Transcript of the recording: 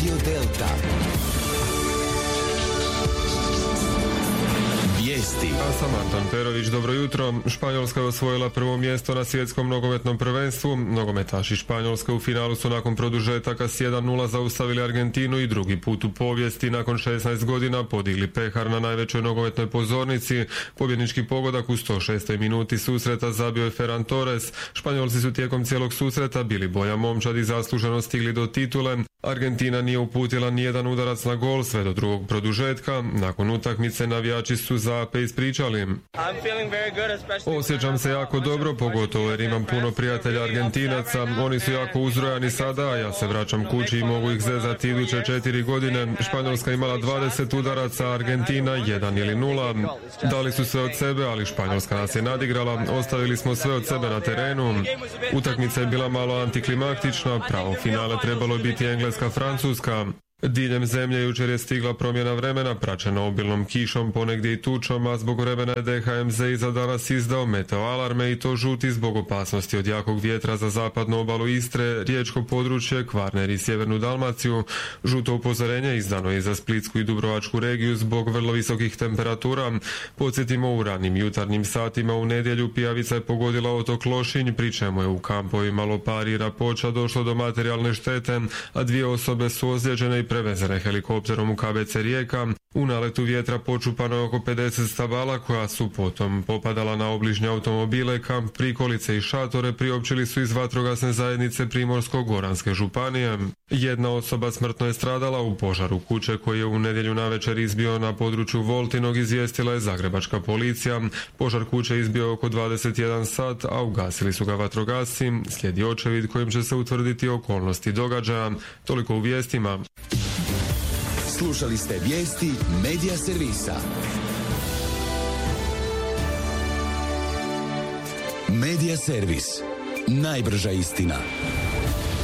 Radio Delta. Vijesti. Ja sam Anton Perović, dobro jutro. Španjolska je osvojila prvo mjesto na svjetskom nogometnom prvenstvu. Nogometaši Španjolske u finalu su nakon produžetaka s 1:0 zaustavili Argentinu i drugi put u povijesti nakon 16 godina podigli pehar na najvećoj nogometnoj pozornici. Pobjednički pogodak u 106. minuti susreta zabio je Ferran Torres. Španjolci su tijekom cijelog susreta bili bolja momčad i zasluženo stigli do titule. Argentina nije uputila nijedan udarac na gol sve do drugog produžetka. Nakon utakmice navijači su za APE ispričali: osjećam se jako dobro, pogotovo jer imam puno prijatelja Argentinaca. Oni su jako uzrojani sada, a ja se vraćam kući i mogu ih zezati iduće 4 godine. Španjolska imala 20 udaraca, Argentina 1 ili 0. Dali su sve od sebe, ali Španjolska nas je nadigrala. Ostavili smo sve od sebe na terenu. Utakmica je bila malo antiklimaktična. Pravo finale trebalo je biti Engleska-Francuska. Diljem zemlje jučer je stigla promjena vremena, praćena obilnom kišom, ponegdje i tučom, a zbog vremena je DHMZ i za danas izdao meteo alarme, i to žuti zbog opasnosti od jakog vjetra za zapadnu obalu Istre, riječko područje, Kvarner i sjevernu Dalmaciju. Žuto upozorenje izdano je i za Splitsku i Dubrovačku regiju zbog vrlo visokih temperatura. Podsjetimo, u ranim jutarnjim satima u nedjelju pijavica je pogodila otok Lošinj, pri čemu je u kampovima Lopar i Rapoča došlo do materijalne štete, a 2 osobe su ozlijeđene i prevezene helikopterom u KBC Rijeka. U naletu vjetra počupano je oko 50 stabala koja su potom popadala na obližnje automobile, kamp, prikolice i šatore priopćili su iz vatrogasne zajednice Primorsko-goranske županije. Jedna osoba smrtno je stradala u požaru kuće koji je u nedjelju navečer izbio na području Voltinog, izvijestila je zagrebačka policija. Požar kuće izbio oko 21 sat, a ugasili su ga vatrogasci. Slijedi očevid kojim će se utvrditi okolnosti događaja. Toliko u vijestima. Slušali ste vijesti Medija servisa. Medija servis. Najbrža istina.